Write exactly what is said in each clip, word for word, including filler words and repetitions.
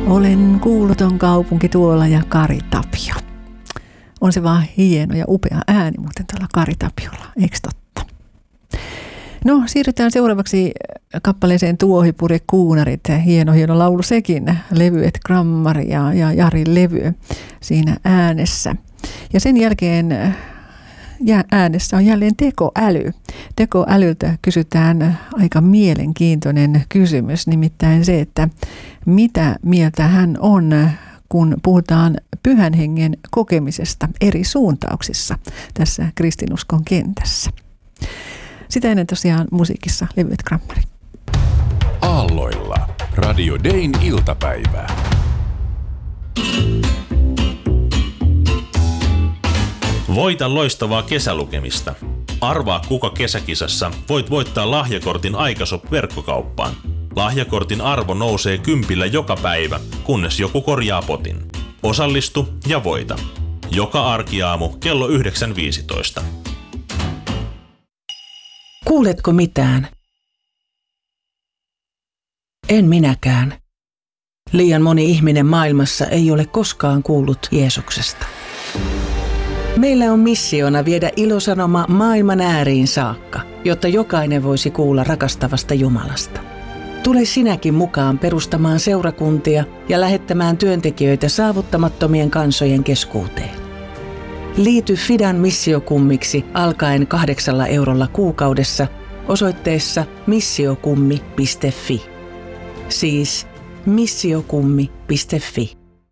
Olen kuuluton kaupunki tuolla ja Kari Tapio. On se vaan hieno ja upea ääni muuten tuolla Kari Tapiolla, eikö totta? No, siirrytään seuraavaksi kappaleeseen Tuohipurje Kuunarit. Hieno, hieno laulu sekin. Levyet Grammari ja, ja Jari Levy siinä äänessä. Ja sen jälkeen äänessä on jälleen tekoäly. Tekoälyltä kysytään aika mielenkiintoinen kysymys, nimittäin se, että mitä mieltä hän on, kun puhutaan pyhän hengen kokemisesta eri suuntauksissa tässä kristinuskon kentässä. Sitä ennen tosiaan musiikissa Levyet Grammari. Aalloilla Radio Dayn iltapäivää. Voita loistavaa kesälukemista. Arvaa kuka kesäkisassa voit voittaa lahjakortin Aikashop verkkokauppaan. Lahjakortin arvo nousee kympillä joka päivä, kunnes joku korjaa potin. Osallistu ja voita. Joka arkiaamu kello yhdeksän viisitoista. Kuuletko mitään? En minäkään. Liian moni ihminen maailmassa ei ole koskaan kuullut Jeesuksesta. Meillä on missiona viedä ilosanoma maailman ääriin saakka, jotta jokainen voisi kuulla rakastavasta Jumalasta. Tule sinäkin mukaan perustamaan seurakuntia ja lähettämään työntekijöitä saavuttamattomien kansojen keskuuteen. Liity Fidan missiokummiksi alkaen kahdeksalla eurolla kuukaudessa osoitteessa missiokummi piste fi. Siis missiokummi piste fi.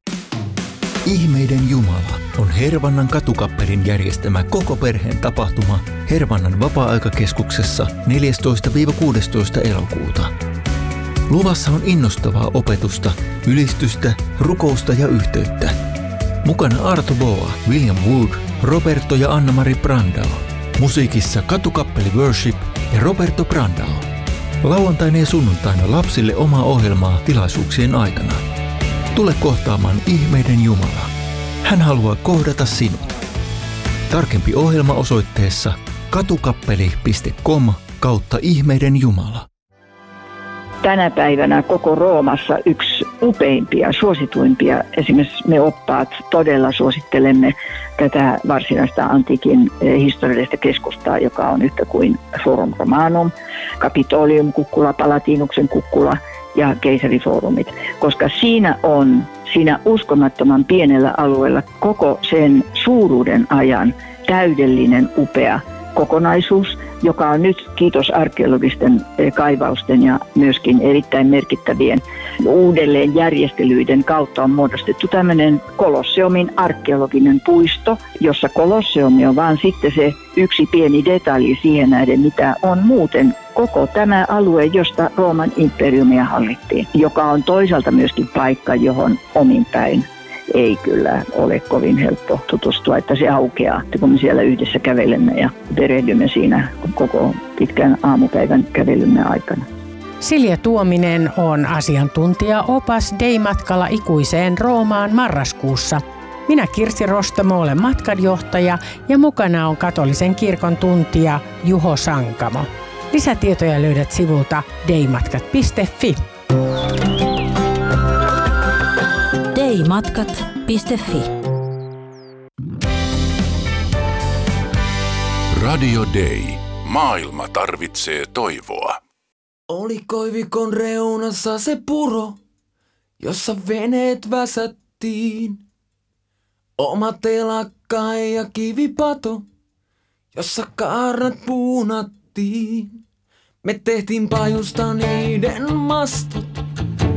Ihmeiden Jumala on Hervannan katukappelin järjestämä koko perheen tapahtuma Hervannan vapaa-aikakeskuksessa neljästoista kuudestoista elokuuta. Luvassa on innostavaa opetusta, ylistystä, rukousta ja yhteyttä. Mukana Arto Boa, William Wood, Roberto ja Anna-Mari Brandao. Musiikissa katukappeli Worship ja Roberto Brandao. Lauantaina ja sunnuntaina lapsille omaa ohjelmaa tilaisuuksien aikana. Tule kohtaamaan ihmeiden Jumala. Hän haluaa kohdata sinut. Tarkempi ohjelma osoitteessa katukappeli piste com kautta ihmeiden Jumala. Tänä päivänä koko Roomassa yksi upeimpia, suosituimpia, esimerkiksi me oppaat todella suosittelemme tätä varsinaista antiikin historiallista keskustaa, joka on yhtä kuin Forum Romanum, Capitolium kukkula, Palatinuksen kukkula ja keisarifoorumit, koska siinä on siinä uskomattoman pienellä alueella koko sen suuruuden ajan täydellinen upea kokonaisuus, joka on nyt kiitos arkeologisten kaivausten ja myöskin erittäin merkittävien uudelleenjärjestelyiden kautta on muodostettu tämmöinen Kolosseumin arkeologinen puisto, jossa Kolosseumi on vaan sitten se yksi pieni detalji siihen nähden, mitä on muuten koko tämä alue, josta Rooman imperiumia hallittiin, joka on toisaalta myöskin paikka, johon omin päin ei kyllä ole kovin helppo tutustua, että se aukeaa, kun me siellä yhdessä kävelemme ja perehdymme siinä koko pitkän aamupäivän kävelymme aikana. Silja Tuominen on asiantuntija-opas Day-matkalla ikuiseen Roomaan marraskuussa. Minä Kirsi Rostamo olen matkanjohtaja ja mukana on katolisen kirkon tuntija Juho Sankamo. Lisätietoja löydät sivulta daymatkat piste fi. daymatkat piste fi. Radio Day. Maailma tarvitsee toivoa. Oli koivikon reunassa se puro, jossa veneet väsättiin. Oma telakka ja kivipato, jossa kaarnat puunattiin. Me tehtiin pajusta niiden mastot